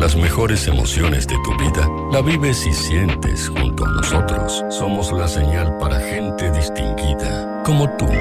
Las mejores emociones de tu vida la vives y sientes junto a nosotros. Somos la señal para gente distinguida, como tú.